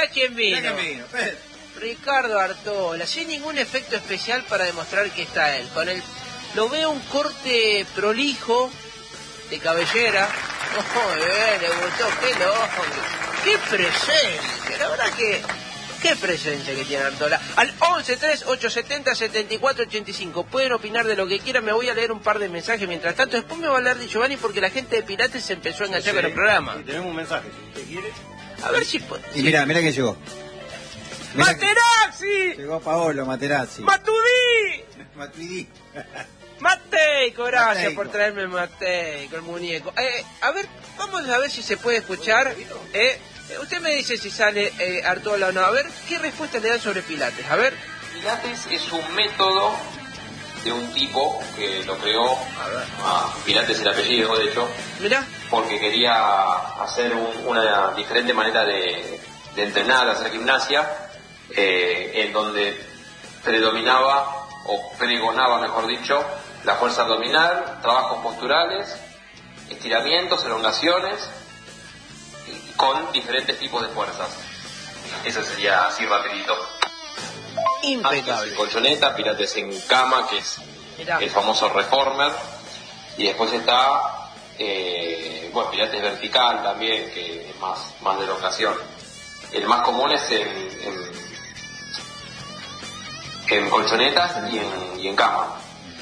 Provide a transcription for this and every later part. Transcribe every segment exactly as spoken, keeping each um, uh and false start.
mirá quién vino. Mirá quién vino. Ricardo Artola, sin ningún efecto especial para demostrar que está él. Con el, lo veo un corte prolijo de cabellera. Oh, bien, le gustó, qué loco. Qué presencia, la verdad que... Qué presencia que tiene Artola. Al once tres ocho siete cero siete cuatro ocho cinco. Pueden opinar de lo que quieran. Me voy a leer un par de mensajes mientras tanto. Después me va a hablar de Giovanni porque la gente de Pilates se empezó a enganchar sí, con el programa. Sí, tenemos un mensaje, si usted quiere. A ver si puede. Y mira, mira que llegó. Mirá ¡Materazzi! Que... Llegó Paolo Materazzi. ¡Matudí! Matudí. Mateico, gracias Mateico. por traerme Mateico, el muñeco. Eh, a ver, vamos a ver si se puede escuchar. Eh, usted me dice si sale eh, Artola o no. A ver, ¿qué respuesta le dan sobre Pilates? A ver. Pilates es un método de un tipo que lo creó, ah, Pilates el apellido de hecho, mirá, porque quería hacer un, una diferente manera de, de entrenar, de hacer gimnasia, eh, en donde predominaba, o pregonaba mejor dicho, la fuerza abdominal, trabajos posturales, estiramientos, elongaciones, con diferentes tipos de fuerzas. Eso sería así rapidito. Impecable. Antes, colchoneta, Pilates en cama, que es Mirá. el famoso reformer, y después está eh, bueno, Pilates vertical también, que es más, más de elongación. El más común es en, en, en colchonetas y en, y en cama.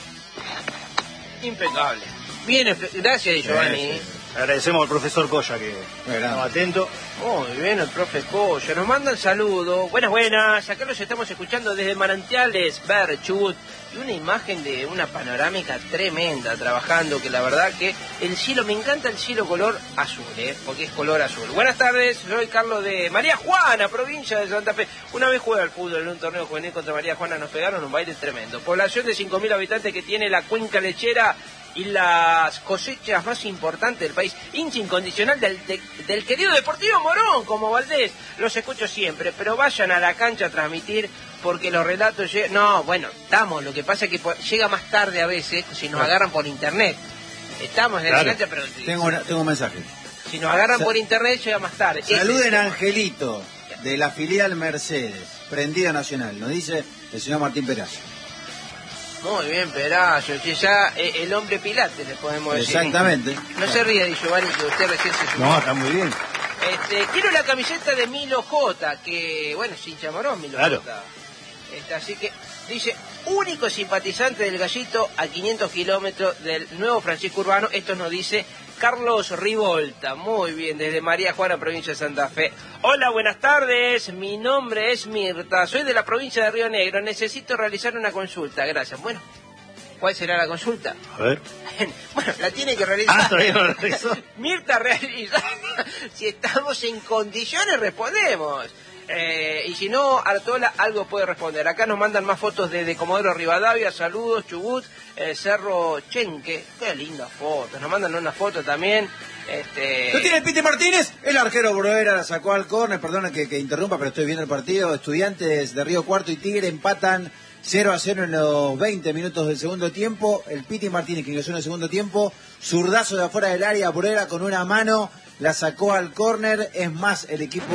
Impecable. Bien, gracias Giovanni. Sí, sí. Agradecemos al profesor Coya que estaba atento. Muy bien, el profe Coya. Nos mandan saludos. Buenas, buenas. Acá los estamos escuchando desde Manantiales, Ver, Chubut. Y una imagen de una panorámica tremenda trabajando, que la verdad que el cielo, me encanta el cielo color azul, ¿eh? Porque es color azul. Buenas tardes, soy Carlos de María Juana, provincia de Santa Fe. Una vez jugué al fútbol en un torneo juvenil contra María Juana, nos pegaron un baile tremendo. Población de cinco mil habitantes que tiene la cuenca lechera y las cosechas más importantes del país. Hincha incondicional del, de, del querido Deportivo Morón, como Valdés. Los escucho siempre, pero vayan a la cancha a transmitir, porque los relatos llegan... No, bueno, estamos, lo que pasa es que por... llega más tarde a veces, si nos agarran por internet. Estamos en claro. la cancha, pero... Tengo, una, tengo un mensaje. Si nos agarran Sa por internet, llega más tarde. Saluden a Angelito, de la filial Mercedes, Prendida Nacional, nos dice el señor Martín Perazo. Muy bien, Perazo, ya eh, el hombre Pilates le podemos decir. Exactamente. No se ríe de Giovanni, que usted recién se sumó. No, está muy bien. Este, quiero la camiseta de Milo J, que, bueno, es hincha Morón, Milo claro. J. Este, así que, dice, único simpatizante del Gallito a quinientos kilómetros del nuevo Francisco Urbano. Esto nos dice Carlos Rivolta. Muy bien, desde María Juana, provincia de Santa Fe. Hola, buenas tardes. Mi nombre es Mirta. Soy de la provincia de Río Negro. Necesito realizar una consulta. Gracias. Bueno, ¿cuál será la consulta? A ver. Bueno, la tiene que realizar. Ah, todavía no la realizó. Mirta, realiza. Si estamos en condiciones, respondemos. Eh, y si no, Artola algo puede responder. Acá nos mandan más fotos de, de Comodoro Rivadavia. Saludos, Chubut, eh, Cerro Chenque. Qué linda foto. Nos mandan una foto también. Este... ¿No tiene el Piti Martínez? El arquero Broera la sacó al córner. Perdona que, que interrumpa, pero estoy viendo el partido. Estudiantes de Río Cuarto y Tigre empatan cero a cero en los veinte minutos del segundo tiempo. El Piti Martínez, que ingresó en el segundo tiempo, zurdazo de afuera del área, Broera con una mano la sacó al córner. Es más el equipo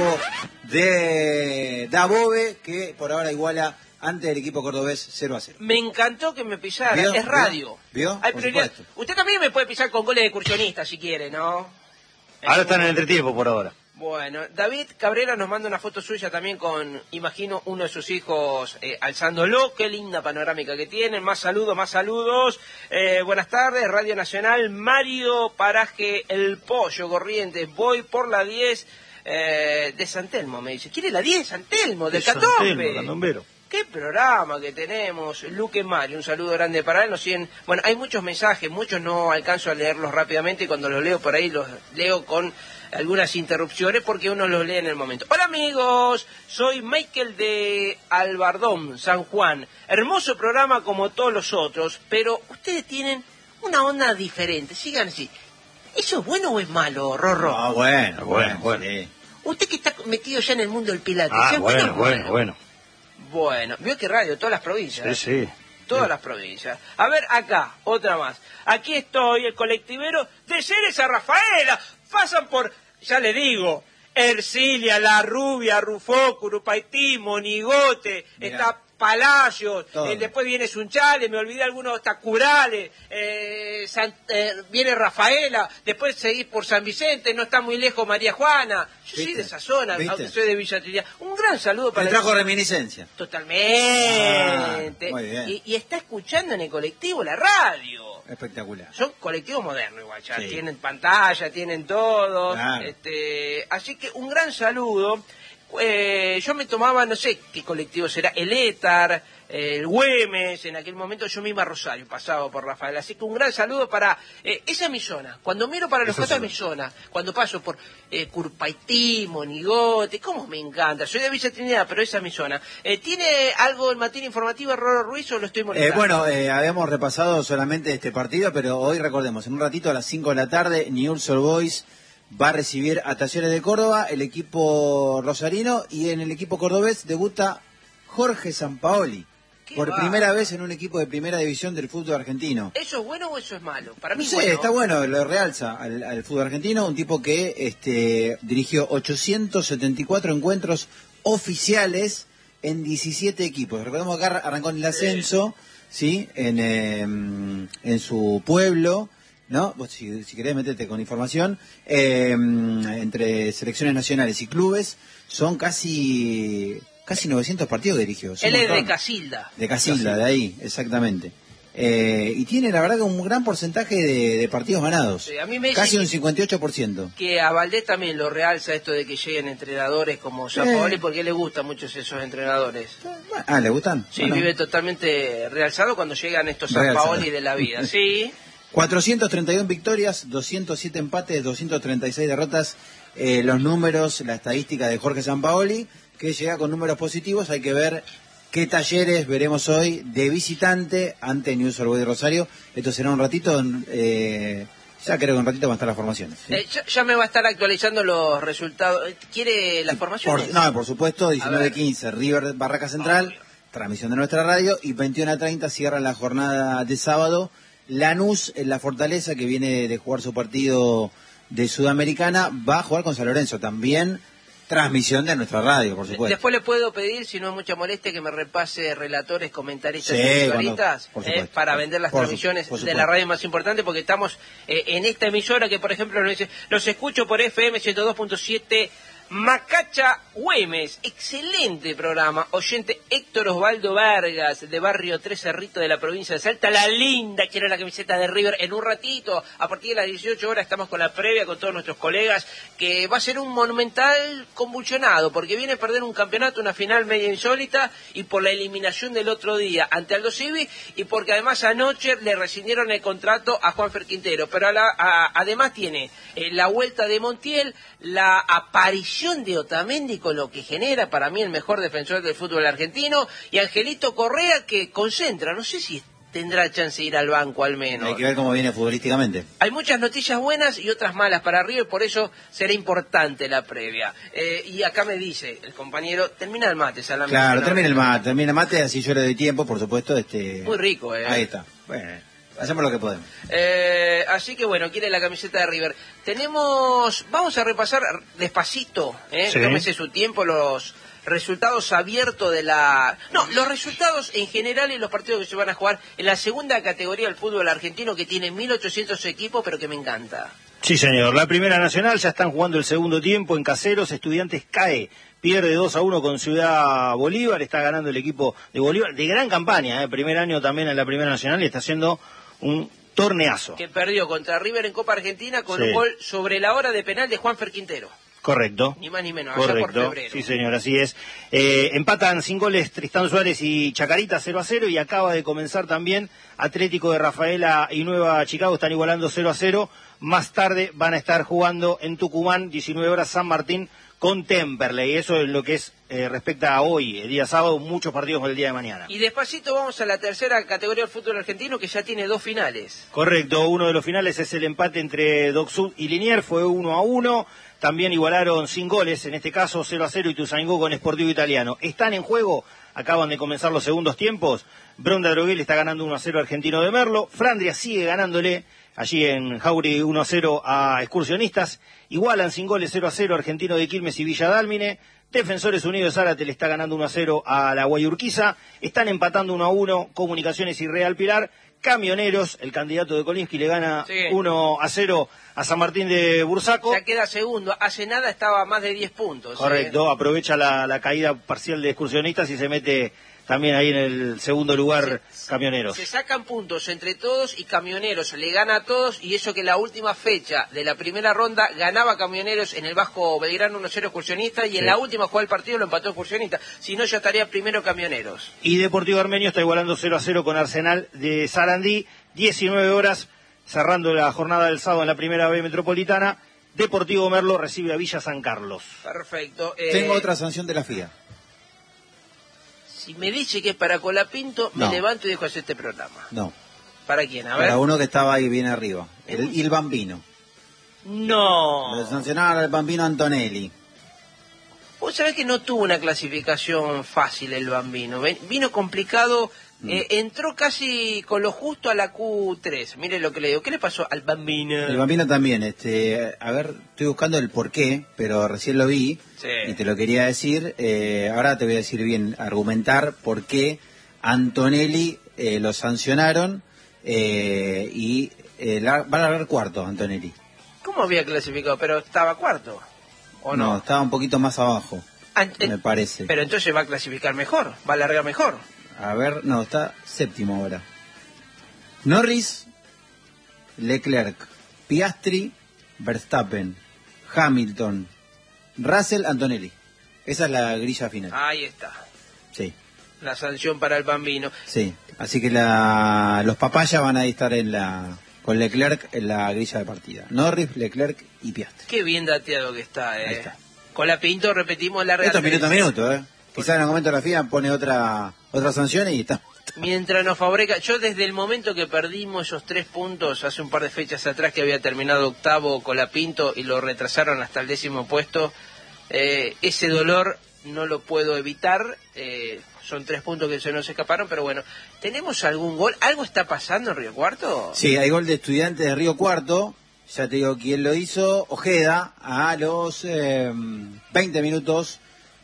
de Dabove, que por ahora iguala ante el equipo cordobés cero a cero. Me encantó que me pisara, ¿Vio? es radio. ¿Vio? Hay Por prioridad. supuesto. Usted también me puede pisar con goles de excursionista si quiere, ¿no? Ahora están en el entretiempo por ahora. Bueno, David Cabrera nos manda una foto suya también con, imagino, uno de sus hijos eh, alzándolo. Qué linda panorámica que tienen. Más saludos, más saludos. Eh, buenas tardes, Radio Nacional. Mario Paraje El Pollo Corrientes. Voy por la diez eh, de San Telmo, me dice. ¿Quiere la diez? San Telmo, del Catombe. Candombero. Qué programa que tenemos. Luque Mario, un saludo grande para él. Nos siguen... Bueno, hay muchos mensajes, muchos no alcanzo a leerlos rápidamente y cuando los leo por ahí los leo con algunas interrupciones porque uno los lee en el momento. Hola amigos, soy Michael de Albardón, San Juan. Hermoso programa como todos los otros, pero ustedes tienen una onda diferente. Sigan así. ¿Eso es bueno o es malo, Rorro? Ah, bueno, bueno, bueno. Sí. Usted que está metido ya en el mundo del pilates. Ah, ¿es bueno, bueno, bueno, bueno. Bueno, vio que radio, todas las provincias. Sí, sí. Todas sí. las provincias. A ver, acá, otra más. Aquí estoy, el colectivero de Ceres a Rafaela. Pasan por, ya le digo, Ercilia, La Rubia, Rufó, Curupaití, Monigote, Mirá. Está Palacios, eh, después viene Sunchales, me olvidé algunos, está Curales, eh, San, eh, viene Rafaela, después seguís por San Vicente, no está muy lejos María Juana. Yo ¿Viste? soy de esa zona, ¿Viste? aunque soy de Villa Trinidad. Un gran saludo para... Me trajo el... reminiscencia. Totalmente. Ah, muy bien. Y, y está escuchando en el colectivo la radio. Espectacular. Son colectivos modernos igual, ya sí. tienen pantalla, tienen todo. Claro. Este, así que un gran saludo. Eh, yo me tomaba, no sé qué colectivo será, el Étar, eh, el Güemes, en aquel momento yo misma Rosario pasaba por Rafael, así que un gran saludo para, eh, esa es mi zona, cuando miro para los costados es mi zona, cuando paso por eh, Curpaití, Monigote, cómo me encanta, soy de Villa Trinidad, pero esa es mi zona. Eh, ¿Tiene algo en materia informativa Roro Ruiz o lo estoy molestando? Eh, bueno, eh, habíamos repasado solamente este partido, pero hoy recordemos, en un ratito a las cinco de la tarde, Newell's Old Boys va a recibir a Talleres de Córdoba, el equipo rosarino, y en el equipo cordobés debuta Jorge Sampaoli, por va? primera vez en un equipo de primera división del fútbol argentino. ¿Eso es bueno o eso es malo? Para mí no sé, bueno. Está bueno, lo realza al, al fútbol argentino, un tipo que este, dirigió ochocientos setenta y cuatro encuentros oficiales en diecisiete equipos. Recordemos que arrancó en el ascenso, ¿sí? En, eh, en su pueblo, ¿no? Vos si, si querés meterte con información, eh, entre selecciones nacionales y clubes, son casi casi novecientos partidos dirigidos. Él es de Casilda. De Casilda, de ahí, exactamente. Eh, y tiene la verdad que un gran porcentaje de, de partidos ganados, sí, a mí me casi un cincuenta y ocho por ciento. Que a Valdés también lo realza esto de que lleguen entrenadores como Sampaoli, eh. porque le gustan mucho esos entrenadores. Ah, ¿le gustan? Sí, bueno. Vive totalmente realzado cuando llegan estos Sampaoli de la vida, sí. cuatrocientas treinta y una victorias, doscientos siete empates, doscientas treinta y seis derrotas. Eh, los números, la estadística de Jorge Sampaoli, que llega con números positivos. Hay que ver qué Talleres veremos hoy de visitante ante Newell's Old Boys de Rosario. Esto será un ratito, eh, ya creo que un ratito van a estar las formaciones. ¿Sí? Eh, ya, ya me va a estar actualizando los resultados. ¿Quiere las formaciones? Por, no, por supuesto, diecinueve quince, River Barraca Central, oh, transmisión de nuestra radio, y veintiuno a treinta cierra la jornada de sábado. Lanús, en la Fortaleza, que viene de jugar su partido de Sudamericana, va a jugar con San Lorenzo. También transmisión de nuestra radio, por supuesto. Después le puedo pedir, si no es mucha molestia, que me repase relatores, comentaristas sí, y periodistas eh, para vender las por transmisiones su, de la radio más importante, porque estamos eh, en esta emisora que, por ejemplo, nos dice, los escucho por F M ciento dos punto siete Macacha Güemes, excelente programa. Oyente Héctor Osvaldo Vargas, de Barrio Tres Cerritos de la provincia de Salta, la linda, quiere la camiseta de River. En un ratito, a partir de las dieciocho horas, estamos con la previa con todos nuestros colegas, que va a ser un monumental convulsionado, porque viene a perder un campeonato, una final media insólita, y por la eliminación del otro día ante Aldo Civi, y porque además anoche le rescindieron el contrato a Juanfer Quintero. Pero a la, a, además tiene eh, la vuelta de Montiel, la aparición de Otamendi, con lo que genera para mí el mejor defensor del fútbol argentino, y Angelito Correa, que concentra, no sé si tendrá chance de ir al banco al menos. Hay que ver cómo viene futbolísticamente. Hay muchas noticias buenas y otras malas para River, por eso será importante la previa. Eh, y acá me dice el compañero, termina el mate, Salame. Claro, termina el mate, termina el mate, así yo le doy tiempo, por supuesto. Este... Muy rico, ¿eh? Ahí está. Bueno, hacemos lo que podemos. Eh, así que bueno, quiere la camiseta de River. Tenemos, vamos a repasar despacito, ¿eh? Sí. Tómese su tiempo, los resultados abiertos de la... No, los resultados en general y los partidos que se van a jugar en la segunda categoría del fútbol argentino, que tiene mil ochocientos equipos, pero que me encanta. Sí, señor. La Primera Nacional ya están jugando el segundo tiempo en Caseros. Estudiantes cae, pierde dos a uno con Ciudad Bolívar. Está ganando el equipo de Bolívar. De gran campaña, ¿eh? Primer año también en la Primera Nacional y está haciendo un torneazo. Que perdió contra River en Copa Argentina con sí. un gol sobre la hora de penal de Juanfer Quintero. Correcto. Ni más ni menos, allá Correcto. por febrero. Sí, señor, así es. Eh, empatan sin goles Tristán Suárez y Chacarita cero a cero, y acaba de comenzar también Atlético de Rafaela y Nueva Chicago, están igualando cero a cero. Más tarde van a estar jugando en Tucumán, diecinueve horas, San Martín con Temperley. Eso es lo que es eh, respecta a hoy, el día sábado, muchos partidos el día de mañana. Y despacito vamos a la tercera categoría del fútbol argentino, que ya tiene dos finales. Correcto, uno de los finales es el empate entre Doc Sud y Liniers, fue uno a uno. También igualaron sin goles, en este caso cero a cero, Ituzaingó con Sportivo Italiano. Están en juego, acaban de comenzar los segundos tiempos. Bronda Droguel está ganando uno a cero Argentino de Merlo. Flandria sigue ganándole allí en Jauri uno a cero a Excursionistas. Igualan sin goles cero a cero Argentino de Quilmes y Villa Dálmine. Defensores Unidos de Zárate le está ganando uno a cero a la Guayurquiza. Están empatando uno a uno Comunicaciones y Real Pilar. Camioneros, el candidato de Kolinsky, le gana sí. uno a cero a San Martín de Bursaco. Ya queda segundo. Hace nada estaba a más de diez puntos. Correcto, ¿eh? Aprovecha la, la caída parcial de Excursionistas y se mete también ahí en el segundo lugar se, Camioneros. Se sacan puntos entre todos y Camioneros le gana a todos, y eso que la última fecha de la primera ronda ganaba Camioneros en el Vasco Belgrano uno a cero Excursionistas, y sí. en la última jugada del partido lo empató Excursionistas. Si no, ya estaría primero Camioneros. Y Deportivo Armenio está igualando cero a cero con Arsenal de Sarandí. diecinueve horas, cerrando la jornada del sábado en la primera B Metropolitana. Deportivo Merlo recibe a Villa San Carlos. Perfecto. Eh... Tengo otra sanción de la F I A. Si me dice que es para Colapinto, no. me levanto y dejo hacer este programa. No. ¿Para quién? A ver. Para uno que estaba ahí bien arriba. El, y el Bambino. No. Le sancionaron al Bambino Antonelli. Vos sabés que no tuvo una clasificación fácil el Bambino. Vino complicado. Mm. Eh, entró casi con lo justo a la Q tres. Mire lo que le digo. ¿Qué le pasó al Bambino? El Bambino también. Este, a ver, estoy buscando el porqué, pero recién lo vi. Sí. Y te lo quería decir. Eh, ahora te voy a decir bien, argumentar por qué Antonelli eh, lo sancionaron eh, y eh, la, va a largar cuarto Antonelli. ¿Cómo había clasificado? ¿Pero estaba cuarto? ¿O no? No, estaba un poquito más abajo, Ant me parece. Pero entonces va a clasificar mejor, va a largar mejor. A ver, no, está séptimo ahora. Norris, Leclerc, Piastri, Verstappen, Hamilton, Russell, Antonelli. Esa es la grilla final. Ahí está. Sí. La sanción para el Bambino. Sí, así que la, los papayas van a estar en la con Leclerc en la grilla de partida. Norris, Leclerc y Piastri. Qué bien dateado que está, eh. Ahí está. Con la Pinto repetimos la Esto es minuto a minuto, eh. Quizás en algún momento la F I A pone otra otra sanción y está. Mientras nos fabrica, yo desde el momento que perdimos esos tres puntos, hace un par de fechas atrás que había terminado octavo Colapinto y lo retrasaron hasta el décimo puesto, eh, ese dolor no lo puedo evitar, eh, son tres puntos que se nos escaparon, pero bueno, ¿tenemos algún gol? ¿Algo está pasando en Río Cuarto? Sí, hay gol de Estudiantes de Río Cuarto, ya te digo quién lo hizo, Ojeda, a los eh, veinte minutos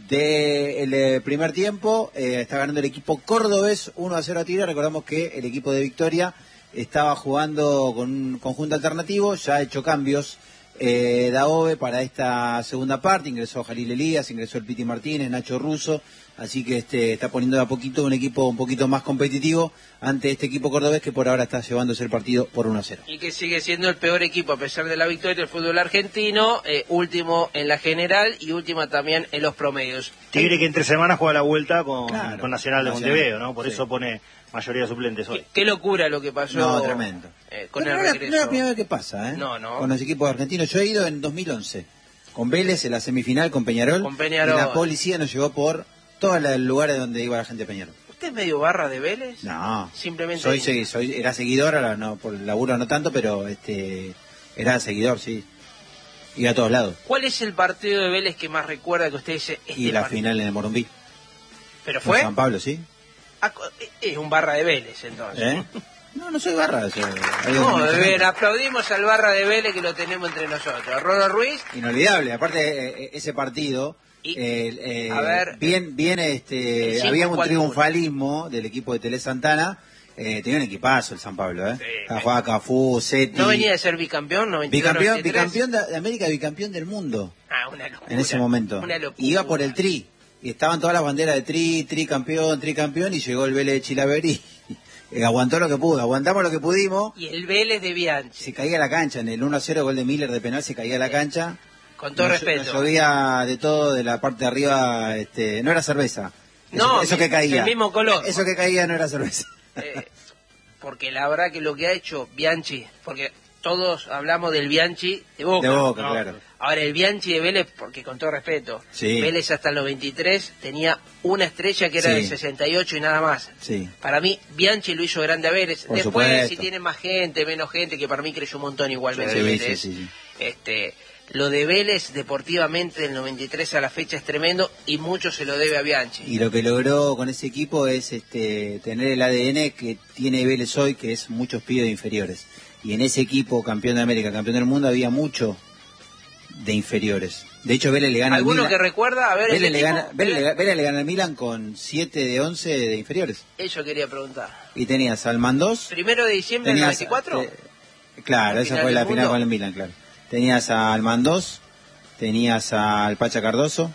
del eh, primer tiempo. Eh, está ganando el equipo cordobés uno a cero a Tigre. Recordamos que el equipo de Victoria estaba jugando con un conjunto alternativo, ya ha hecho cambios eh, Daove para esta segunda parte. Ingresó Jalil Elías, ingresó el Piti Martínez, Nacho Russo, así que este está poniendo de a poquito un equipo un poquito más competitivo ante este equipo cordobés que por ahora está llevándose el partido por uno a cero. Y que sigue siendo el peor equipo a pesar de la victoria del fútbol argentino, eh, último en la general y última también en los promedios. Tigre que entre semanas juega la vuelta con, claro, con Nacional de Nacional. Montevideo, ¿no? Por sí. eso pone mayoría de suplentes hoy. Qué, qué locura lo que pasó. No, tremendo. Eh, con no, el no, era, regreso. no es la primera vez que pasa, ¿eh? No, no. Con los equipos argentinos. Yo he ido en dos mil once con Vélez en la semifinal con Peñarol. Con Peñarol. Y la policía nos llevó por todos los lugares donde iba la gente de Peñarol. ¿Usted es medio barra de Vélez? No. Simplemente. Soy, soy, soy era seguidor, ahora no, por el laburo no tanto, pero este era seguidor, sí. Iba a todos lados. ¿Cuál es el partido de Vélez que más recuerda que usted dice? Este y la partido? final en el Morumbí. ¿Pero fue? En San Pablo, sí. Ah, es un barra de Vélez, entonces. ¿Eh? No, no soy barra. Eso, no, bien, aplaudimos al barra de Vélez que lo tenemos entre nosotros. Rodo Ruiz. Inolvidable. Aparte, eh, ese partido, y, eh, eh, a ver, bien, bien, este, había un triunfalismo del equipo de Tele Santana. Eh, tenía un equipazo el San Pablo, ¿eh? Sí, jugaba Cafú, Seti. ¿No venía de ser bicampeón? noventa y dos, bicampeón, noventa y tres. bicampeón de América, bicampeón del mundo. Ah, una locura. En ese momento. Una locura. Iba por el tri. Y estaban todas las banderas de tri, tri campeón, tri campeón, y llegó el Vélez de Chilaver y eh, aguantó lo que pudo, aguantamos lo que pudimos. Y el Vélez de Bianchi. Se caía la cancha, en el uno a cero gol de Miller de penal se caía la cancha. Con todo nos, respeto. Nos llovía de todo, de la parte de arriba, este, no era cerveza. Eso, no, eso que caía. el mismo color. Eso que caía no era cerveza. Eh, porque la verdad que lo que ha hecho Bianchi, porque todos hablamos del Bianchi de Boca. De Boca, ¿no? claro. Ahora, el Bianchi de Vélez, porque con todo respeto, sí. Vélez hasta el noventa y tres tenía una estrella que era sí. del sesenta y ocho y nada más. Sí. Para mí, Bianchi lo hizo grande a Vélez. Por Después, supuesto. si tiene más gente, menos gente, que para mí creció un montón igualmente sí, Vélez. Sí, sí, sí. Este, lo de Vélez, deportivamente, del noventa y tres a la fecha es tremendo y mucho se lo debe a Bianchi. Y lo que logró con ese equipo es este, tener el A D N que tiene Vélez hoy, que es muchos pibes inferiores. y en ese equipo campeón de América, campeón del mundo, había mucho de inferiores. De hecho, Vélez le gana al ¿Alguno Milan. que recuerda? A ver, Vélez ¿el le, equipo? gana, Vélez, le- Vélez le gana al Milan con siete de once de inferiores. Eso quería preguntar. Y tenías al Mandós. ¿Primero de diciembre del Tenías, noventa y cuatro? eh, claro, ¿La esa final fue la del final mundo? con el Milan, claro. Tenías al Mandós, tenías al Pacha Cardoso,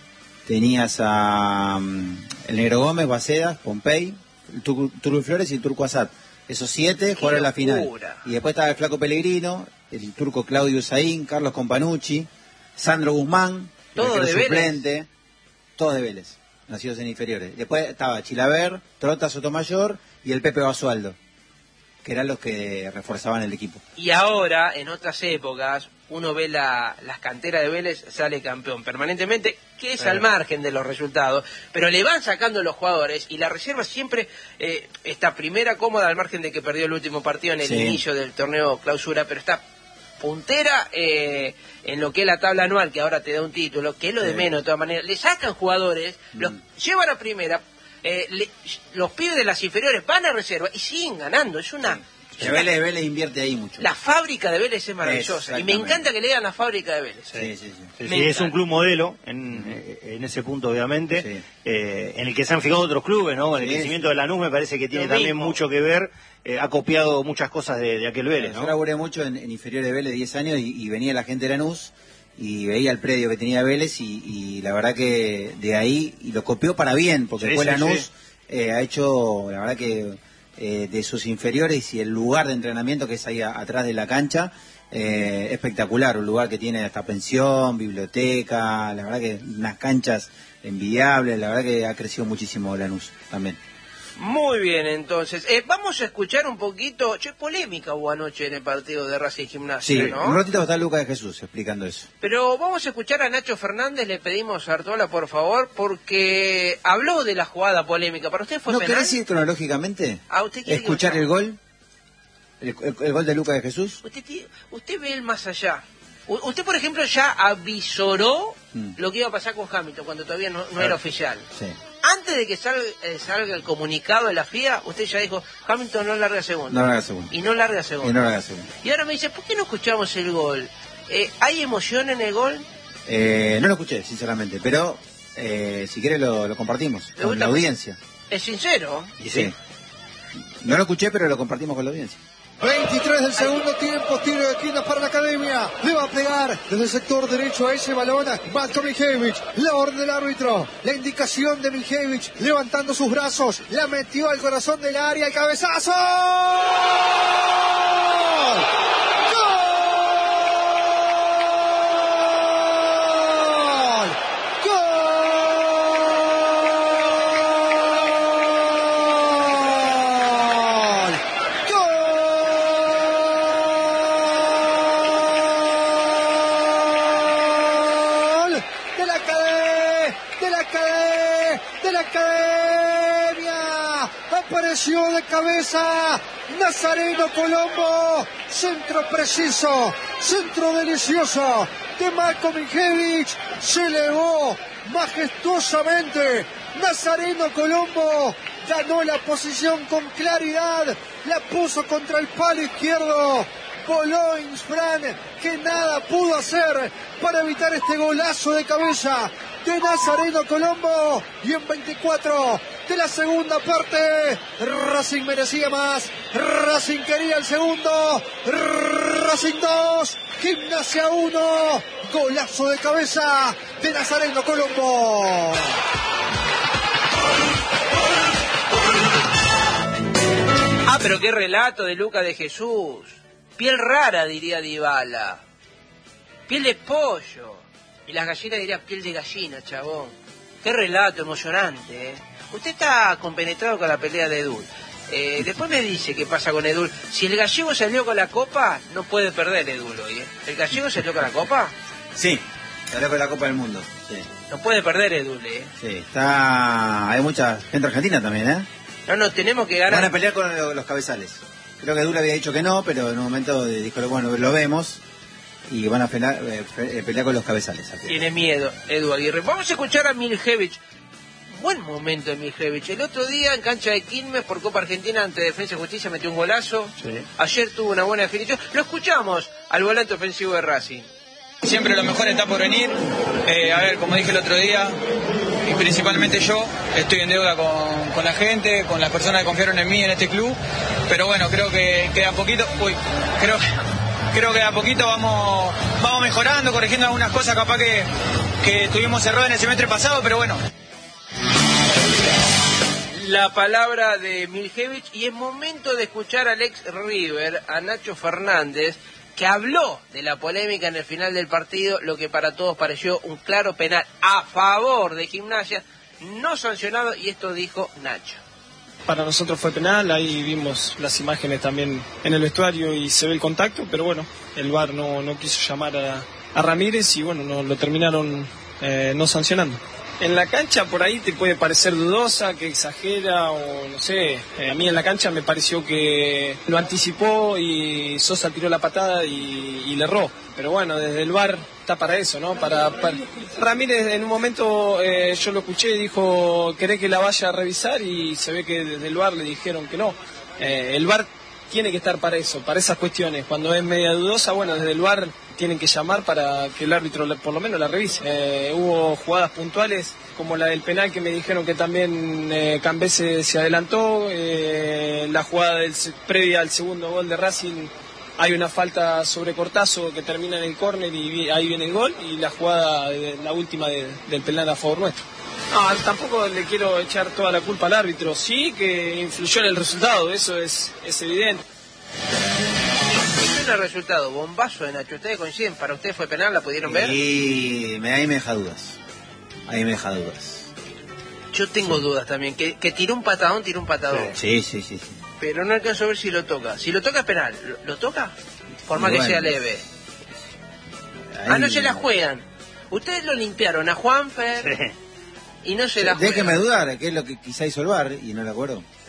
tenías a um, el Negro Gómez, Bacedas, Pompey, el Tur- Turbo Flores y el Turco Asad. Esos siete jugaron la final. locura. Y después estaba el Flaco Pellegrino, el turco Claudio Saín, Carlos Companucci, Sandro Guzmán, el Todo arquero de Vélez. suplente, todos de Vélez, nacidos en inferiores. Después estaba Chilaver, Trota Sotomayor y el Pepe Basualdo, que eran los que reforzaban el equipo. Y ahora, en otras épocas, uno ve la, las canteras de Vélez, sale campeón permanentemente, que es al margen de los resultados, pero le van sacando los jugadores y la reserva siempre eh, está primera cómoda al margen de que perdió el último partido en el Sí. inicio del torneo clausura, pero está puntera eh, en lo que es la tabla anual, que ahora te da un título, que es lo de Sí. menos de todas maneras. Le sacan jugadores, los Mm. llevan a primera, eh, le- los pibes de las inferiores van a reserva y siguen ganando. Es una... es Que una- Vélez, Vélez invierte ahí mucho. la fábrica de Vélez es maravillosa y me Exactamente. encanta que le digan la fábrica de Vélez. Sí, sí, sí. Sí, Me sí, es encanta. un club modelo en, eh, en ese punto, obviamente, Sí. eh, en el que se han fijado otros clubes, ¿no? El Sí. crecimiento de Lanús me parece que tiene Lo también mismo. mucho que ver, eh, ha copiado muchas cosas de, de aquel Vélez, Yo ¿no? laburé mucho en, en inferiores de Vélez, diez años, y, y venía la gente de Lanús y veía el predio que tenía Vélez y, y la verdad que de ahí, y lo copió para bien, porque Sí, después sí, Lanús sí. eh, ha hecho, la verdad que eh, de sus inferiores y el lugar de entrenamiento que es ahí a- atrás de la cancha, eh, espectacular, un lugar que tiene hasta pensión, biblioteca, la verdad que unas canchas envidiables, la verdad que ha crecido muchísimo Lanús también. Muy bien, entonces. Eh, vamos a escuchar un poquito... Che, polémica hubo anoche en el partido de Racing Gimnasia, Sí, ¿no? un ratito está Lucas de Jesús explicando eso. Pero vamos a escuchar a Nacho Fernández, le pedimos a Artola, por favor, porque habló de la jugada polémica. ¿Para usted fue ¿No penal? querés ir cronológicamente? Ah, ¿usted quiere que Escuchar vaya? el gol, el, el- el gol de Lucas de Jesús. Usted, ti- usted ve el más allá. U- usted, por ejemplo, ya avisoró Mm. lo que iba a pasar con Hamilton cuando todavía no, no Claro. era oficial. Sí. Antes de que salga, eh, salga el comunicado de la F I A, usted ya dijo, Hamilton no larga segundo. No larga segundo. Y no larga segundo. Y no larga segundo. Y ahora me dice, ¿por qué no escuchamos el gol? Eh, ¿Hay emoción en el gol? Eh, no lo escuché, sinceramente, pero eh, si quiere lo, lo compartimos ¿Le con gusta? la audiencia. Es sincero. Y sí. No lo escuché, pero lo compartimos con la audiencia. veintitrés del segundo tiempo, tiro de esquina para la academia. Le va a pegar desde el sector derecho a ese balón. Matko Mijevich, la orden del árbitro. La indicación de Mijevich, levantando sus brazos. La metió al corazón del área. El cabezazo. ¡Gol! ¡Gol! ¡Gol! De la academia, de la academia, de la academia. Apareció de cabeza Nazareno Colombo. Centro preciso, centro delicioso de Matko Mijevich. Se elevó majestuosamente. Nazareno Colombo ganó la posición con claridad, la puso contra el palo izquierdo. Voló Insfran, que nada pudo hacer para evitar este golazo de cabeza de Nazareno Colombo. Y en veinticuatro de la segunda parte, Racing merecía más, Racing quería el segundo, Racing dos, Gimnasia uno, golazo de cabeza de Nazareno Colombo. Ah, pero qué relato de Lucas de Jesús. Piel rara, diría Dybala. Piel de pollo. Y las gallinas dirían piel de gallina, chabón. Qué relato emocionante, ¿eh? Usted está compenetrado con la pelea de Edul. Eh, después me dice qué pasa con Edul. Si el gallego salió con la copa, no puede perder Edul hoy, ¿eh? ¿El gallego salió con la copa? Sí, salió con la Copa del Mundo. Sí, No puede perder Edul, ¿eh? sí. Está... Hay mucha gente argentina también, ¿eh? No, no, tenemos que ganar. Van a pelear con lo- los cabezales. Creo que Dula había dicho que no, pero en un momento dijo, bueno, lo vemos. Y van a pelear, eh, pe- pelear con los cabezales. Aquí. Tiene miedo, Edu Aguirre. Vamos a escuchar a Mijevich. buen momento de Miljevic. El otro día en cancha de Quilmes por Copa Argentina ante Defensa y Justicia metió un golazo. Sí. Ayer tuvo una buena definición. Lo escuchamos al volante ofensivo de Racing. Siempre lo mejor está por venir. Eh, a ver, como dije el otro día, y principalmente yo, estoy en deuda con, con la gente, con las personas que confiaron en mí en este club. Pero bueno, creo que queda poquito. Uy, creo creo que a poquito vamos vamos mejorando, corrigiendo algunas cosas, capaz que, que tuvimos errores en el semestre pasado, pero bueno. La palabra de Miljevic, y es momento de escuchar al ex River, a Nacho Fernández, que habló de la polémica en el final del partido, lo que para todos pareció un claro penal a favor de Gimnasia, no sancionado, y esto dijo Nacho. Para nosotros fue penal, ahí vimos las imágenes también en el vestuario y se ve el contacto, pero bueno, el V A R no, no quiso llamar a, a Ramírez y bueno, no, lo terminaron eh, no sancionando. En la cancha por ahí te puede parecer dudosa, que exagera o no sé, eh, a mí en la cancha me pareció que lo anticipó y Sosa tiró la patada y, y le erró, pero bueno, desde el V A R está para eso, ¿no? Para, para... Ramírez en un momento eh, yo lo escuché y dijo, ¿querés que la vaya a revisar? Y se ve que desde el V A R le dijeron que no. Eh, el V A R tiene que estar para eso, para esas cuestiones. Cuando es media dudosa, bueno, desde el V A R tienen que llamar para que el árbitro por lo menos la revise. Eh, hubo jugadas puntuales, como la del penal que me dijeron que también eh, Cambese se adelantó, eh, la jugada del, previa al segundo gol de Racing, hay una falta sobre Cortazo que termina en el córner y ahí viene el gol, y la jugada, de, la última de, del penal a favor nuestro. No, tampoco le quiero echar toda la culpa al árbitro, sí que influyó en el resultado, eso es, es evidente. El resultado, bombazo de Nacho, ¿ustedes coinciden? ¿Para ustedes fue penal? ¿La pudieron ver? Y me, ahí me deja dudas, ahí me deja dudas. Yo tengo sí. dudas también, que, que tiró un patadón, tiró un patadón. Sí, sí, sí, sí. Pero no alcanzo a ver si lo toca. Si lo toca es penal, ¿lo, lo toca? Por más bueno, que sea leve. Ahí... Ah, no se la juegan. Ustedes lo limpiaron a Juanfer sí. y no se sí, la juegan. Déjeme dudar, que es lo que quizá hizo el V A R y no lo acuerdo. Sí.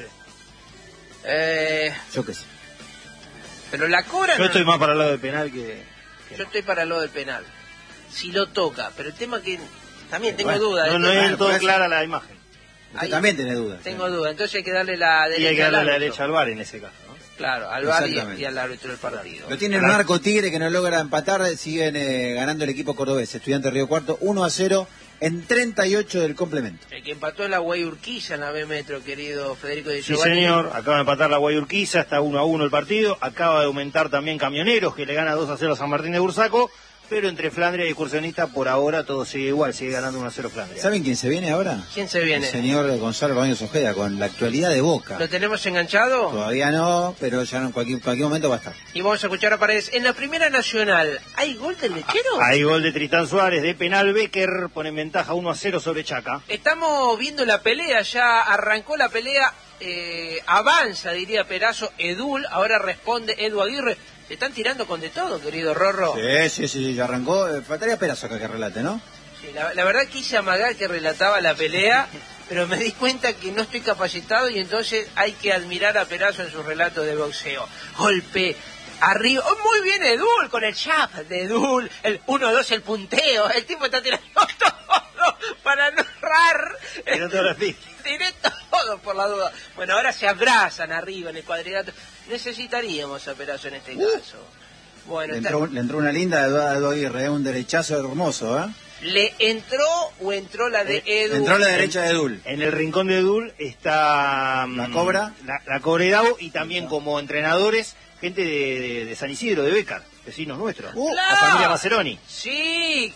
Eh... Yo qué sé. Pero la cobra. Yo no... estoy más para el lado del penal que. que Yo estoy para el lado del penal. Si lo toca, pero el tema que. También tengo bueno, dudas. No, no es del todo clara la imagen. Usted también tiene dudas. Tengo dudas, entonces hay que darle la derecha. Y hay que darle al la derecha al V A R en ese caso, ¿no? Claro, al V A R y, y al árbitro del partido. Lo tiene el Marco Tigre que no logra empatar, siguen eh, ganando el equipo cordobés. Estudiante Río Cuarto, uno a cero en treinta y ocho del complemento. El que empató es la Guayurquiza en la B Metro, querido Federico Di Sí, Giovanni. señor, acaba de empatar la Guayurquiza, está uno a uno el partido. Acaba de aumentar también Camioneros, que le gana dos a cero a San Martín de Bursaco. Pero entre Flandria y Excursionista, por ahora todo sigue igual, sigue ganando uno a cero Flandria. ¿Saben quién se viene ahora? ¿Quién se viene? El señor Gonzalo Baños Ojeda, con la actualidad de Boca. ¿Lo tenemos enganchado? Todavía no, pero ya en cualquier, cualquier momento va a estar. Y vamos a escuchar a Paredes. En la Primera Nacional, ¿hay gol del Lechero? Hay gol de Tristán Suárez, de penal. Becker pone en ventaja uno a cero sobre Chaca. Estamos viendo la pelea, ya arrancó la pelea, eh, avanza, diría Perazo, Edul, ahora responde Edu Aguirre. Se están tirando con de todo, querido Rorro. Sí, sí, sí, ya arrancó. Eh, faltaría Perazo acá que relate, ¿no? Sí, la, la verdad quise amagar que relataba la pelea, pero me di cuenta que no estoy capacitado y entonces hay que admirar a Perazo en su relato de boxeo. Golpe, arriba, oh, muy bien Edul, con el chap de Edul, el uno dos, el punteo, el tipo está tirando todo para no errar. Tiró todas las pistas. Tiré todo por la duda. Bueno, ahora se abrazan arriba en el cuadrilátero. Necesitaríamos a Perazo en este uh, caso. Bueno, le, está... entró, le entró una linda de Edu Aguirre, un derechazo hermoso, ¿eh? ¿Le entró o entró la de Edu? Entró la derecha de Edul. En el rincón de Edul está la Cobra, la, la Cobra de Davo, y también como entrenadores gente de, de, de San Isidro, de Becar, vecinos nuestros, uh, la familia Maceroni. Sí,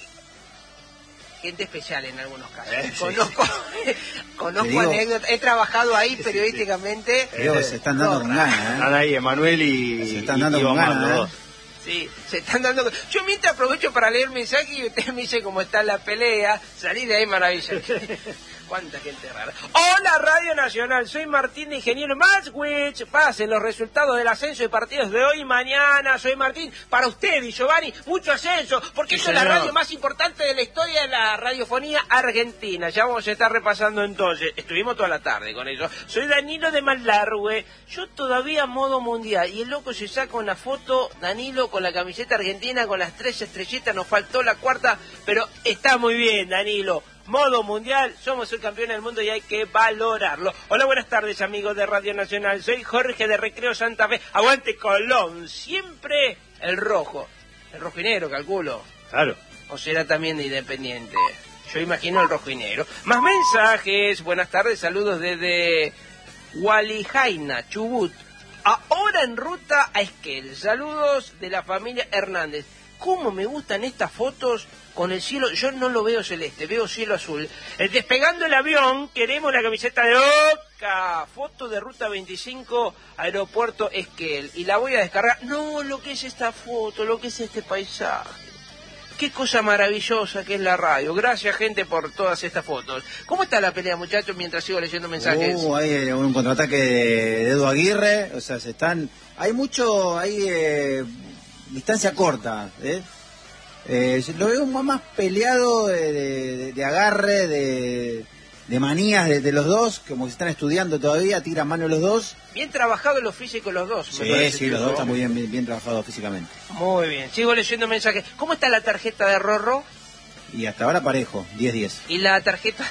gente especial en algunos casos. Eh, conozco sí. conozco anécdotas, he trabajado ahí periodísticamente. Pero se están dando con ganas, ¿eh? Están ahí Emanuel y se están dando y, y con ganas, ¿eh? Sí, se están dando. Yo mientras aprovecho para leer mensajes y usted me dice cómo está la pelea. Salí de ahí, maravilla. Cuánta gente rara. Hola Radio Nacional, soy Martín de Ingeniero Maswich. Pasen los resultados del ascenso de partidos de hoy y mañana. Soy Martín. Para usted y Giovanni, mucho ascenso, porque sí, es la radio más importante de la historia de la radiofonía argentina. Ya vamos a estar repasando entonces. Estuvimos toda la tarde con eso. Soy Danilo de Malargüe. Yo todavía modo mundial. Y el loco se saca una foto, Danilo, Danilo con la camiseta argentina, con las tres estrellitas, nos faltó la cuarta, pero está muy bien, Danilo. Modo mundial, somos el campeón del mundo y hay que valorarlo. Hola, buenas tardes, amigos de Radio Nacional. Soy Jorge de Recreo Santa Fe. Aguante Colón, siempre el rojo. El rojo y negro, calculo. Claro. O será también de Independiente. Yo imagino el rojo y negro. Más mensajes. Buenas tardes, saludos desde Gualijaina, Chubut. Ahora en ruta a Esquel. Saludos de la familia Hernández. ¿Cómo me gustan estas fotos con el cielo? Yo no lo veo celeste, veo cielo azul. El despegando el avión, queremos la camiseta de Oca. Foto de ruta veinticinco, aeropuerto Esquel. Y la voy a descargar. No, lo que es esta foto, lo que es este paisaje. Qué cosa maravillosa que es la radio. Gracias, gente, por todas estas fotos. ¿Cómo está la pelea, muchachos, mientras sigo leyendo mensajes? Uh, hay un contraataque de Edu Aguirre. O sea, se están... Hay mucho... Hay eh, distancia corta, ¿eh? Eh, lo veo más peleado de, de, de agarre, de, de manías de, de los dos, como que se están estudiando todavía, tiran mano los dos. Bien trabajado los físicos los dos. Sí, sí, los dos están muy bien, bien, bien trabajados físicamente. Muy bien, sigo leyendo mensajes. ¿Cómo está la tarjeta de Rorro? Y hasta ahora parejo, diez diez. ¿Y la tarjeta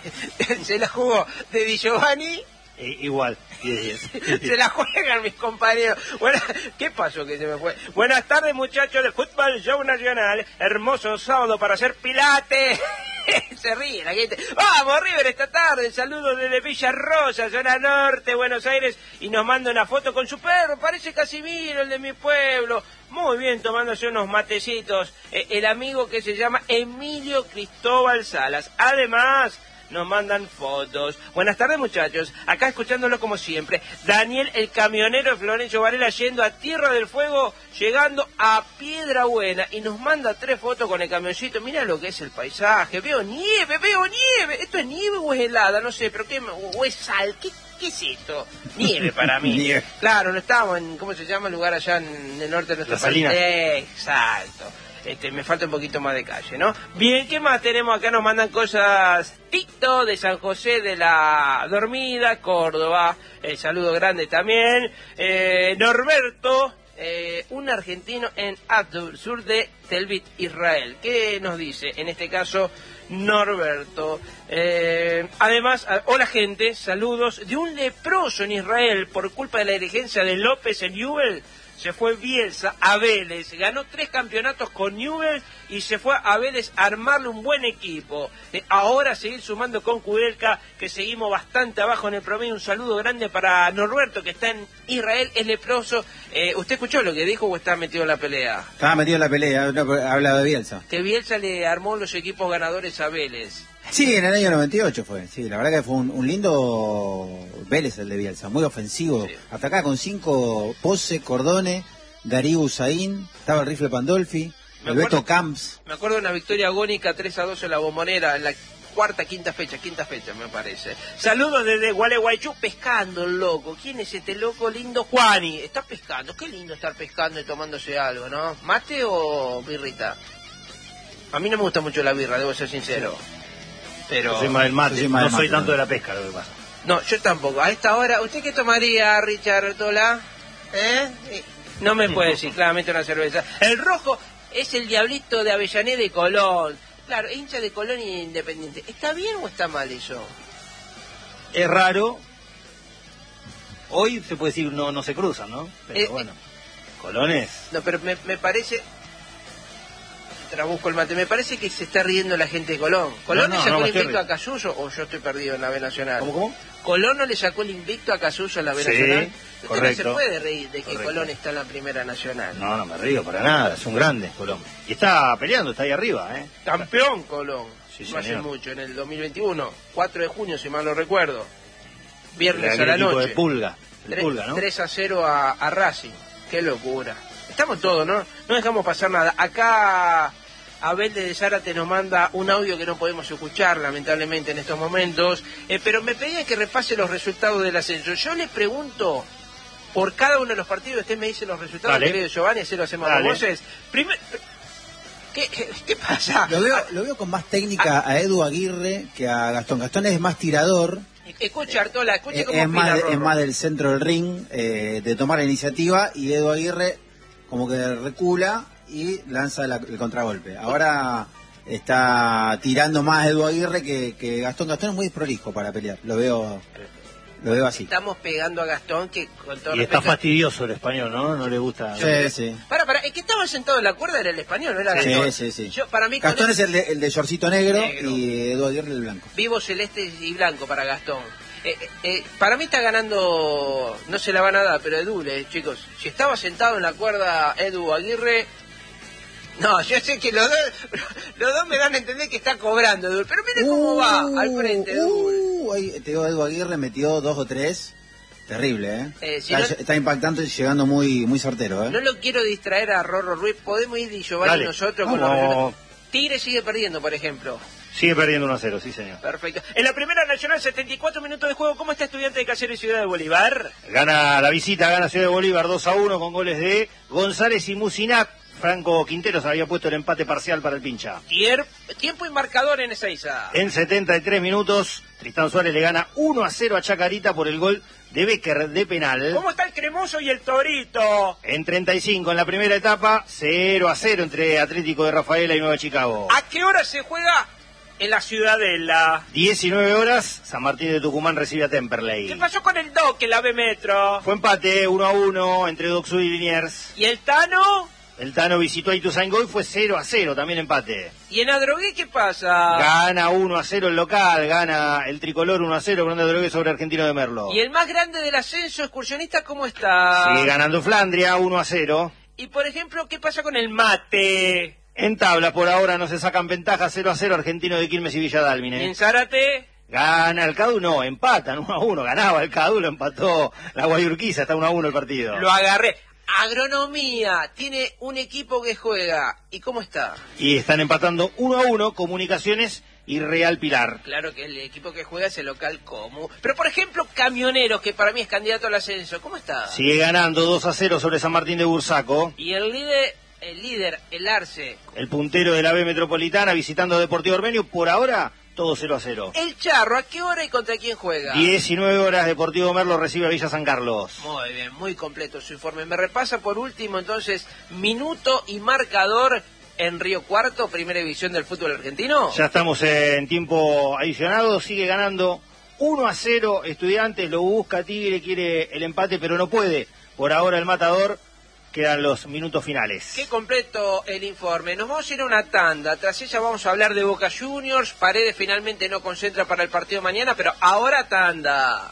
de, se la jugó de Di Giovanni? Eh, igual, diez diez. Se la juegan mis compañeros. Bueno, ¿qué pasó que se me fue? Buenas tardes, muchachos de Fútbol Show Nacional. Hermoso sábado para hacer pilates. Se ríe la gente. Vamos, River, esta tarde. Saludos desde Villa Rosa, zona norte, Buenos Aires. Y nos manda una foto con su perro. Parece Casimiro, el de mi pueblo. Muy bien, tomándose unos matecitos. Eh, el amigo que se llama Emilio Cristóbal Salas. Además... nos mandan fotos. Buenas tardes, muchachos. Acá escuchándolo como siempre. Daniel, el camionero de Florencio Varela, yendo a Tierra del Fuego, llegando a Piedra Buena. Y nos manda tres fotos con el camioncito. Mira lo que es el paisaje. Veo nieve, veo nieve. ¿Esto es nieve o es helada? No sé, pero ¿qué? ¿O es sal? ¿Qué, qué es esto? Nieve para mí. Nieve. Claro, no estamos en, ¿cómo se llama el lugar allá en el norte de nuestro La país? Salina. Exacto. Este, me falta un poquito más de calle, ¿no? Bien, ¿qué más tenemos acá? Nos mandan cosas. Tito de San José de la Dormida, Córdoba. El saludo grande también. Eh, Norberto, eh, un argentino en Abdur, sur de Tel Aviv, Israel. ¿Qué nos dice? En este caso, Norberto. Eh, además, a, hola gente, saludos de un leproso en Israel por culpa de la dirigencia de López en Newell. Se fue Bielsa a Vélez, ganó tres campeonatos con Newell's y se fue a Vélez a armarle un buen equipo. Eh, ahora seguir sumando con Kudelka, que seguimos bastante abajo en el promedio. Un saludo grande para Norberto, que está en Israel, es leproso. Eh, ¿Usted escuchó lo que dijo o está metido en la pelea? Estaba metido en la pelea, habla de Bielsa. Que Bielsa le armó los equipos ganadores a Vélez. Sí, en el año noventa y ocho fue. Sí, la verdad que fue un, un lindo Vélez el de Bielsa, muy ofensivo. Sí. Atacaba con cinco Pose, Cordone, Darío Usain, estaba el rifle Pandolfi, Me el Beto acuerdo- Camps. Me acuerdo de una victoria agónica tres a dos en la Bombonera, en la cuarta, quinta fecha, quinta fecha me parece. Saludos desde Gualeguaychú, pescando el loco. ¿Quién es este loco lindo? Juani, está pescando. Qué lindo estar pescando y tomándose algo, ¿no? ¿Mate o birrita? A mí no me gusta mucho la birra, debo ser sincero. Pero... Yo soy más del mate, Yo soy más no del soy mate, tanto ¿no? de la pesca, lo que pasa. No, yo tampoco. A esta hora, ¿usted qué tomaría, Richard Tola? ¿Eh? No me puede decir, claramente una cerveza. El rojo es el diablito de Avellaneda y Colón. Claro, hincha de Colón y Independiente. ¿Está bien o está mal eso? Es raro. Hoy se puede decir no no se cruzan, ¿no? Pero Eh, bueno, Colones. No, pero me, me parece... Trabusco el mate. Me parece que se está riendo la gente de Colón. ¿Colón No, no, le sacó no me el estoy invicto a riendo. Casullo o yo estoy perdido en la B Nacional? ¿Cómo, cómo? ¿Colón no le sacó el invicto a Casullo en la B Sí, Nacional? Usted correcto. no se puede reír de que Correcto. Colón está en la Primera Nacional. No, no me río para nada, es un grande Colón. Y está peleando, está ahí arriba, ¿eh? Campeón Colón. Sí, no hace señor. mucho, en el dos mil veintiuno. cuatro de junio, si mal no recuerdo. Viernes El a la equipo noche. de Pulga, de Tre- Pulga, ¿no? tres a cero a, a Racing. Qué locura. Estamos todos, ¿no? No dejamos pasar nada. Acá Abel de Zárate nos manda un audio que no podemos escuchar, lamentablemente, en estos momentos. Eh, pero me pedía que repase los resultados del ascenso. Yo le pregunto por cada uno de los partidos, usted me dice los resultados, Dale. querido Giovanni, así lo hacemos Dale. con voces. Primer... ¿Qué, qué, qué pasa? Lo veo, lo veo con más técnica a Edu Aguirre que a Gastón. Gastón es más tirador, Escucha, Artola, escuche eh, cómo es, opina más, de- Rorro. es más del centro del ring, eh, de tomar la iniciativa, y Edu Aguirre como que recula y lanza la, el contragolpe. Ahora está tirando más Edu Aguirre que, que Gastón. Gastón es muy desprolijo para pelear, lo veo lo veo así. Estamos pegando a Gastón, que con todo Y respeto... está fastidioso el español, ¿no? No le gusta. Sí, sí. Para, para, es que estaba sentado en la cuerda, era el español, no era Sí, Gastón. sí, sí. Yo, para mí, Gastón con es el de, el de shortcito negro, Negro. y Edu Aguirre el blanco. Vivo celeste y blanco para Gastón. Eh, eh, eh, para mí está ganando, no se la van a dar, pero Edu, eh, chicos, si estaba sentado en la cuerda Edu Aguirre, no, yo sé que los dos, los dos me dan a entender que está cobrando Edu, pero mire cómo Uh, va al frente Edu. Uh, ahí, te digo, Edu Aguirre metió dos o tres, terrible, ¿eh? Eh, si está, no- está impactando y llegando muy muy certero, ¿eh? No lo quiero distraer a Rorro Ruiz, podemos ir y Giovanni Dale. nosotros con Vamos. los resultados. Tigre sigue perdiendo, por ejemplo. Sigue perdiendo uno a cero, sí señor. Perfecto. En la primera nacional, setenta y cuatro minutos de juego. ¿Cómo está Estudiante de Caseros y Ciudad de Bolívar? Gana la visita, gana Ciudad de Bolívar dos a uno con goles de González y Musinat. Franco Quinteros había puesto el empate parcial para el pincha. Tier- tiempo y marcador en Ezeiza. En setenta y tres minutos, Tristán Suárez le gana uno a cero a Chacarita por el gol de Becker de penal. ¿Cómo está el Cremoso y el Torito? En treinta y cinco en la primera etapa, cero a cero entre Atlético de Rafaela y Nueva Chicago. ¿A qué hora se juega en la Ciudadela? diecinueve horas, San Martín de Tucumán recibe a ¿Qué Temperley. pasó con el Doc, el Ave Metro? Fue empate uno a uno entre Doxú y Liniers. ¿Y el Tano? El Tano visitó a Ituzaingó y fue cero a cero, también empate. ¿Y en Adrogué qué pasa? Gana uno a cero el local, gana el tricolor uno a cero, Branda Drogué sobre Argentino de Merlo. ¿Y el más grande del ascenso excursionista cómo está? Sigue ganando Flandria uno a cero. Y por ejemplo, ¿qué pasa con el Mate? En tabla por ahora no se sacan ventaja, cero a cero Argentino de Quilmes y Villa ¿Y en Dálmine. Zárate? Gana el Cadu, no, empatan uno a uno, ganaba el Cadu, lo empató la Guayurquiza, está uno a uno el partido. Lo agarré. Agronomía, tiene un equipo que juega. ¿Y cómo está? Y están empatando uno a uno Comunicaciones y Real Pilar. Claro que el equipo que juega es el local Comu. Pero por ejemplo, Camioneros, que para mí es candidato al ascenso, ¿cómo está? Sigue ganando dos a cero sobre San Martín de Bursaco. Y el líder, el líder, el Arce, El puntero de la B Metropolitana visitando Deportivo Ormenio, por ahora todo cero a cero. el Charro, ¿a qué hora y contra quién juega? diecinueve horas Deportivo Merlo recibe a Villa San Carlos. Muy bien, muy completo su informe. Me repasa por último entonces minuto y marcador en Río Cuarto, primera división del fútbol argentino. Ya estamos en tiempo adicionado, sigue ganando uno a cero Estudiantes, lo busca Tigre, quiere el empate pero no puede. Por ahora el Matador, quedan los minutos finales. Qué completo el informe. Nos vamos a ir a una tanda. Tras ella vamos a hablar de Boca Juniors. Paredes finalmente no concentra para el partido mañana, pero ahora tanda.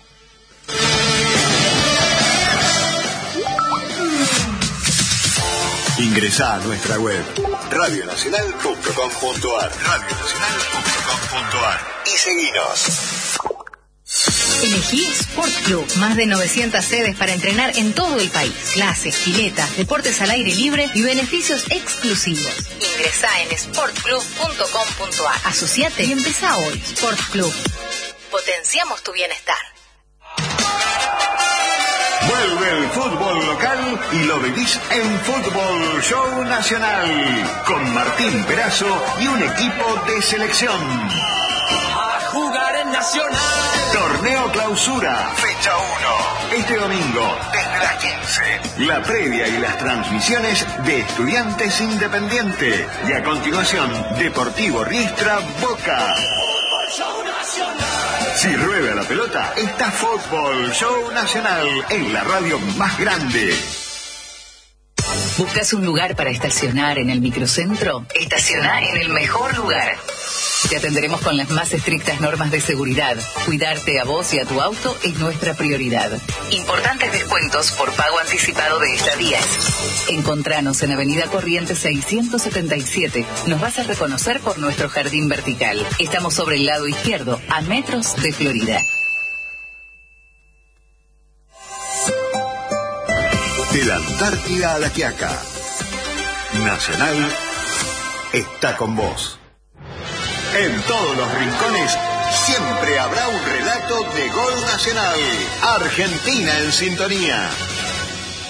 Ingresá a nuestra web radio nacional punto com punto ar radio nacional punto com punto ar y seguinos. Elegí Sport Club, más de novecientas sedes para entrenar en todo el país. Clases, piletas, deportes al aire libre y beneficios exclusivos. Ingresá en sport club punto com punto ar. Asociate y empezá hoy. Sport Club. Potenciamos tu bienestar. Vuelve el fútbol local y lo vivís en Fútbol Show Nacional con Martín Perazo y un equipo de selección. A jugar en Nacional. Torneo Clausura, fecha uno. Este domingo, desde las quince. La previa y las transmisiones de Estudiantes Independiente. Y a continuación, Deportivo Riestra Boca. Show Nacional. Si rueda la pelota, está Fútbol Show Nacional en la radio más grande. ¿Buscas un lugar para estacionar en el microcentro? Estacioná en el mejor lugar. Te atenderemos con las más estrictas normas de seguridad. Cuidarte a vos y a tu auto es nuestra prioridad. Importantes descuentos por pago anticipado de estadías. Encontranos en Avenida Corrientes seiscientos setenta y siete. Nos vas a reconocer por nuestro jardín vertical. Estamos sobre el lado izquierdo, a metros de Florida. De la Antártida a la Quiaca, Nacional está con vos. En todos los rincones siempre habrá un relato de gol nacional. Argentina en sintonía.